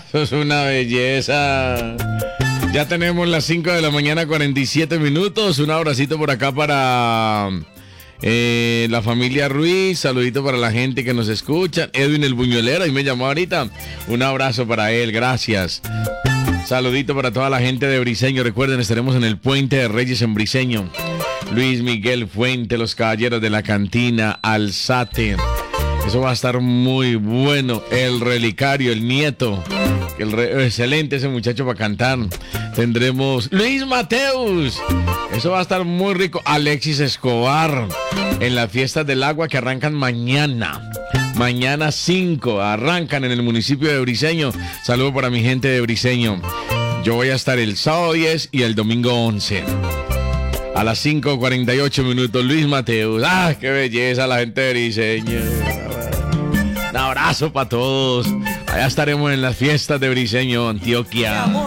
Eso es una belleza. Ya tenemos las 5 de la mañana, 47 minutos. Un abracito por acá para la familia Ruiz. Saludito para la gente que nos escucha. Edwin el Buñuelero, y me llamó ahorita. Un abrazo para él, gracias. Saludito para toda la gente de Briseño. Recuerden, estaremos en el Puente de Reyes en Briseño. Luis Miguel Fuente, los Caballeros de la Cantina, Alzate. Eso va a estar muy bueno. El Relicario, el nieto. Excelente ese muchacho para cantar. Tendremos Luis Mateus. Eso va a estar muy rico. Alexis Escobar. En las fiestas del agua que arrancan mañana. Mañana 5. Arrancan en el municipio de Briseño. Saludo para mi gente de Briseño. Yo voy a estar el sábado 10 y el domingo 11. A las 5:48 minutos. Luis Mateus. ¡Ah, qué belleza la gente de Briseño! Un abrazo para todos. Allá estaremos en las fiestas de Briseño, Antioquia.